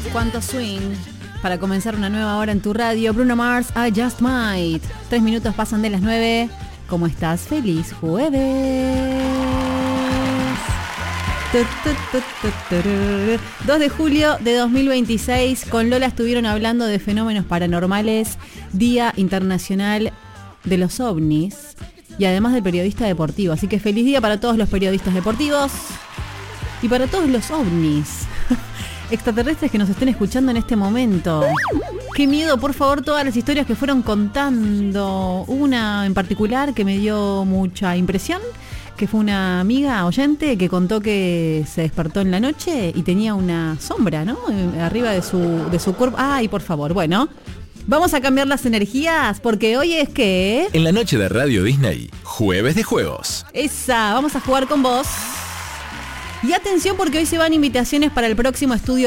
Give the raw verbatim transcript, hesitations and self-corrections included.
Cuánto swing para comenzar una nueva hora en tu radio. Bruno Mars, I Just Might. Tres minutos pasan de las nueve. ¿Cómo estás? Feliz jueves. dos de julio de dos mil veintiséis. Con Lola estuvieron hablando de fenómenos paranormales. Día Internacional de los OVNIs. Y además del periodista deportivo. Así que feliz día para todos los periodistas deportivos. Y para todos los OVNIs. Extraterrestres que nos estén escuchando en este momento. Qué miedo, por favor, todas las historias que fueron contando. Una en particular que me dio mucha impresión, que fue una amiga oyente que contó que se despertó en la noche y tenía una sombra, ¿no? Arriba de su, de su cuerpo. Ay, por favor, bueno. Vamos a cambiar las energías porque hoy es que... En la noche de Radio Disney, Jueves de Juegos. Esa, vamos a jugar con vos. Y atención porque hoy se van invitaciones para el próximo estudio